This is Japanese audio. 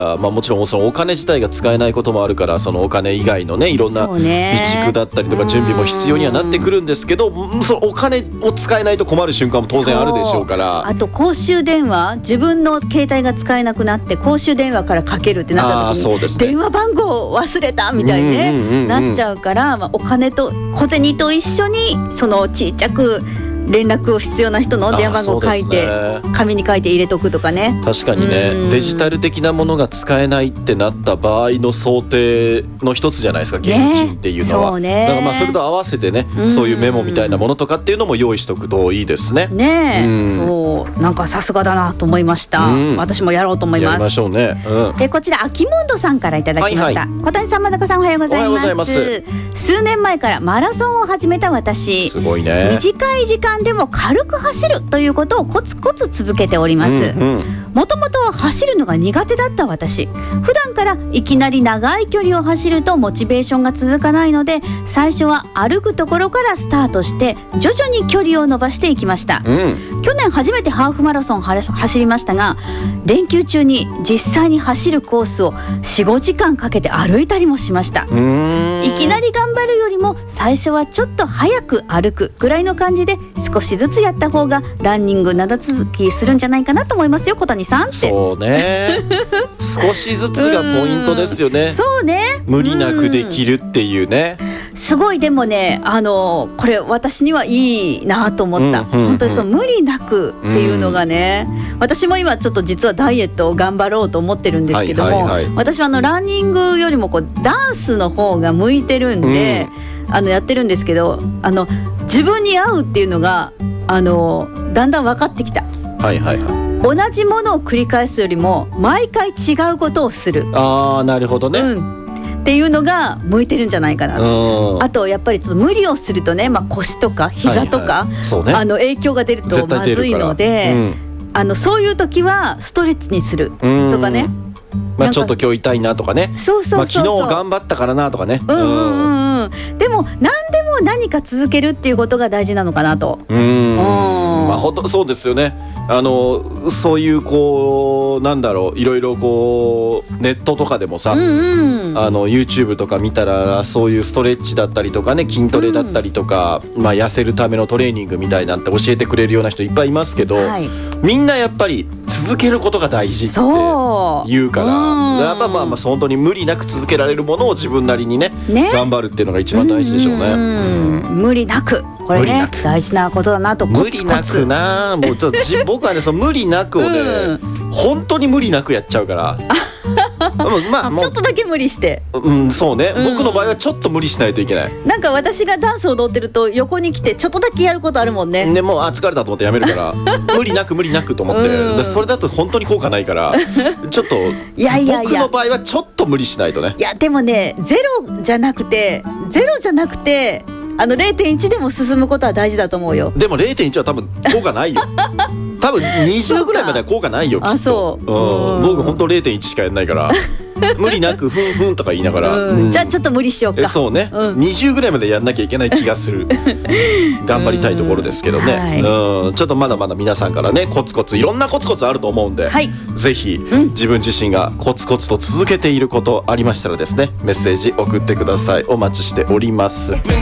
もちろんそのお金自体が使えないこともあるから、そのお金以外のねいろんな備蓄だったりとか準備も必要にはなってくるんですけど、そのお金を使えないと困る瞬間も当然あるでしょうから。 あと公衆電話、自分の携帯が使えなくなって公衆電話からかけるってなった時に、電話番号忘れたみたいに、ねなっちゃうから、お金と小銭と一緒にそのちっちゃく連絡を必要な人の電話番号を書いて、紙に書いて入れとくとかね。 確かにね、デジタル的なものが使えないってなった場合の想定の一つじゃないですか、現金っていうのは。だからそれと合わせてね、そういうメモみたいなものとかっていうのも用意しとくといいですね。 そうなんかさすがだなと思いました。私もやろうと思います。 やりましょうね。 でこちら秋モンドさんからいただきました。小谷さん、真中さん、おはようございます。数年前からマラソンを始めた私、 すごいね。 短い時間でも軽く走るということをコツコツ続けております。もともとは走るのが苦手だった私、普段からいきなり長い距離を走るとモチベーションが続かないので、最初は歩くところからスタートして徐々に距離を伸ばしていきました。去年初めてハーフマラソン走りましたが、連休中に実際に走るコースを 4,5 時間かけて歩いたりもしました。いきなり頑張るよりも最初はちょっと早く歩くぐらいの感じで少しずつやった方がランニング長続きするんじゃないかなと思いますよ、小谷さんって。 そうね少しずつがポイントですよね。 そうね、 無理なくできるっていうね。 すごい、でもね、これ私にはいいなと思った。本当にそう、無理なくっていうのがね、私も今ちょっと実はダイエットを頑張ろうと思ってるんですけども、私はランニングよりもダンスの方が向いてるんで、やってるんですけど、自分に合うっていうのがだんだん分かってきた。同じものを繰り返すよりも毎回違うことをする。 なるほどね。 っていうのが向いてるんじゃないかな。あとやっぱりちょっと無理をするとね、腰とか膝とか、影響が出るとまずいので、そういう時はストレッチにするとかね。 ちょっと今日痛いなとかね。昨日頑張ったからなとかね。 でも何でも何か続けるっていうことが大事なのかなと。 本当そうですよね。そういうなんだろう、いろいろネットとかでもさ、YouTube とか見たらそういうストレッチだったりとかね、筋トレだったりとか、痩せるためのトレーニングみたいなんて教えてくれるような人いっぱいいますけど、みんなやっぱり続けることが大事って言うから、やっぱ本当に無理なく続けられるものを自分なりにね頑張るっていうのが一番大事でしょうね。 無理なく、これね大事なことだなと。 無理なくな、もうちょっと僕はね、その無理なくをね、本当に無理なくやっちゃうからちょっとだけ無理して、 そうね、僕の場合はちょっと無理しないといけない。 なんか私がダンスを踊ってると横に来てちょっとだけやることあるもんね。 でもう疲れたと思ってやめるから無理なくと思って、それだと本当に効果ないからちょっと僕の場合はちょっと無理しないとね。 いやでもね、ゼロじゃなくて 0.1 でも進むことは大事だと思うよ。 でも 0.1 は多分効果ないよ多分20ぐらいまでは効果ないよきっと。僕本当 0.1 しかやんないから無理なくふんふんとか言いながら、 じゃあちょっと無理しようか。 そうね、20ぐらいまでやんなきゃいけない気がする頑張りたいところですけどね。ちょっとまだまだ皆さんからね、コツコツいろんなコツコツあると思うんで、ぜひ自分自身がコツコツと続けていることありましたらですね、メッセージ送ってください。お待ちしております。